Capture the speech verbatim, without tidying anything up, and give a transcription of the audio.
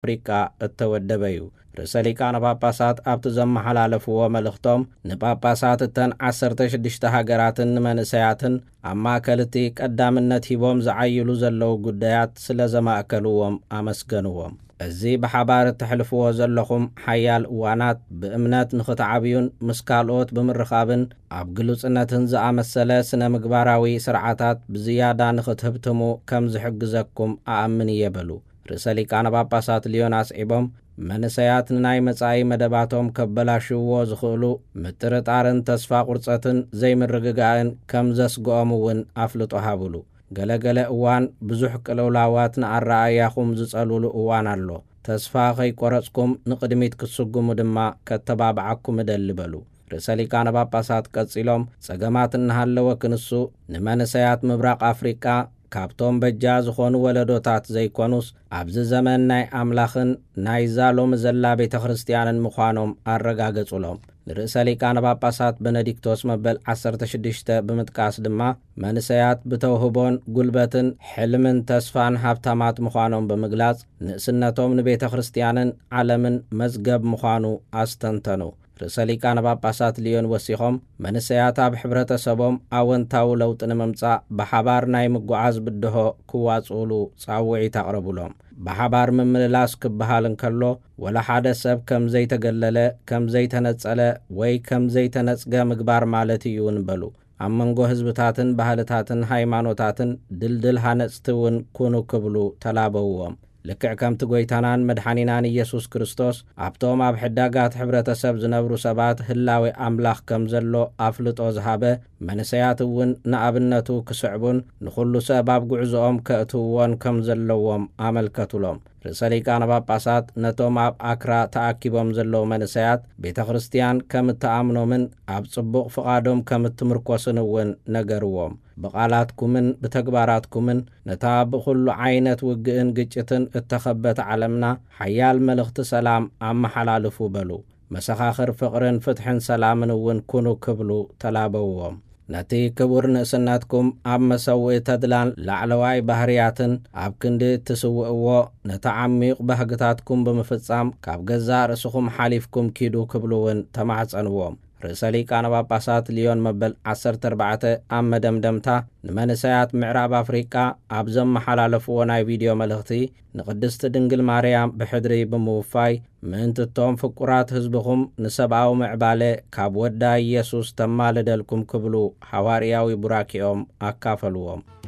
ኣፍሪካ እተወደበ እዩ ርእሰ ሊቃነ ጳጳሳት ኣብቲ ዘመሓላለፍዎ መልእኽቶም ንጳጳሳት እተን ዓሰርተ ሽዱሽተ ሃገራትን መንእሰያትን ኣብ ማእከል እቲ ቀዳምነት ሂቦም ዝዓይሉ ዘለዉ ጉዳያት ስለ ዘማእከልዎም ኣመስገንዎም እዚ ብሓባር እትሕልፍዎ ዘለኹም ሓያል እዋናት ብእምነት ንኽትዓብዩን ምስ ካልኦት ብምርኻብን ኣብ ግሉጽነትን ዝኣመሰለ ስነ ምግባራዊ ስርዓታት ብዝያዳ ንኽትህብትሙ ከም ዝሕግዘኩም ኣኣምን እየበሉ ርእሰ ሊቃነ ጳጳሳት ሊዮን ኣስዒቦም መንእሰያት ንናይ መጻኢ መደባቶም ከበላሽዎ ዝኽእሉ ምጥርጣርን ተስፋ ቁርጸትን ዘይምርግጋእን ከም ዘስግኦም እውን ኣፍልጦ ሃብሉ ገለገለ እዋን ብዙሕ ቅልውላዋት ንኣረኣያኹም ዝጸልሉ እዋን ኣሎ ተስፋ ኸይቈረጽኩም ንቕድሚት ክትስጉሙ ድማ ከተባብዓኩም እደሊ በሉ ርእሰ ሊቃነ ጳጳሳት ቀጺሎም ጸገማት እናሃለወ ክንሱ ንመንእሰያት ምብራቕ ኣፍሪቃ ካብቶም በጃ ዝኾኑ ወለዶታት ዘይኮኑስ ኣብዚ ዘመን ናይ ኣምላኽን ናይ ዛሎም ዘላ ቤተ ክርስቲያንን ምዃኖም ኣረጋገጹሎም ንርእሰ ሊቃነ ጳጳሳት ቤኔዲክቶስ መበል ዓሰርተ ሽዱሽተ ብምጥቃስ ድማ መንእሰያት ብተውህቦን ጉልበትን ሕልምን ተስፋን ሃብታማት ምዃኖም ብምግላጽ ንእስነቶም ንቤተ ክርስቲያንን ዓለምን መዝገብ ምዃኑ ኣስተንተኑ ርእሰ ሊቃነ ጳጳሳት ሊዮን ወሲኾም መንእሰያት ኣብ ሕብረተሰቦም ኣወንታዊ ለውጢ ንምምጻእ ብሓባር ናይ ምጓዓዝ ብድሆ ክዋጽኡሉ ጻውዒት ኣቕረቡሎም ብሓባር ምምልላስ ክበሃል እንከሎ ወላ ሓደ ሰብ ከም ዘይተገለለ ከም ዘይተነጸለ ወይ ከም ዘይተነጽገ ምግባር ማለት እዩ እንበሉ ኣብ መንጎ ህዝብታትን ባህልታትን ሃይማኖታትን ድልድል ሃነጽቲ እውን ኩኑ ክብሉ ተላበውዎም ልክዕ ከምቲ ጐይታናን መድሓኒናን ኢየሱስ ክርስቶስ ኣብቶም ኣብ ሕዳጋት ሕብረተሰብ ዝነብሩ ሰባት ህላዊ ኣምላኽ ከም ዘሎ ኣፍልጦ ዝሃበ መንእሰያት እውን ንኣብነቱ ክስዕቡን ንኹሉ ሰብ ኣብ ጉዕዞኦም ከእትውዎን ከም ዘለዎም ኣመልከቱሎም ርእሰ ሊቃነ ጳጳሳት ነቶም ኣብ ኣክራ ተኣኪቦም ዘለዉ መንእሰያት ቤተ ክርስቲያን ከም እተኣምኖምን ኣብ ጽቡቕ ፍቓዶም ከም እትምርኰስን እውን ነገርዎም ብቓላትኩምን ብተግባራትኩምን ነታ ብኹሉ ዓይነት ውግእን ግጭትን እተኸበት ዓለምና ሓያል መልእኽቲ ሰላም ኣመሓላልፉ በሉ መሰኻኽር ፍቕርን ፍትሕን ሰላምን እውን ኩኑ ክብሉ ተላበውዎም ነቲ ክቡር ንእስነትኩም ኣብ መሰውኢ ተድላን ላዕለዋይ ባህርያትን ኣብ ክንዲ ትስውዕዎ ነታ ዓሚቕ ባህግታትኩም ብምፍጻም ካብ ገዛእ ርእስኹም ሓሊፍኩም ኪዱ ክብሉውን ተማሕጸንዎም ርእሰ ሊቃነ ጳጳሳት ሊዮን መበል ዓሰርተ ኣርባዕተ ኣብ መደምደምታ ንመንእሰያት ምዕራብ ኣፍሪቃ ኣብ ዘመሓላለፍዎ ናይ ቪድዮ መልእኽቲ ንቅድስቲ ድንግል ማርያም ብሕድሪ ብምውፋይ ምእንትቶም ፍቁራት ህዝብኹም ንሰብኣዊ ምዕባለ ካብ ወዳ ኢየሱስ ተማልደልኩም ክብሉ ሐዋርያዊ ቡራኪኦም ኣካፈልዎም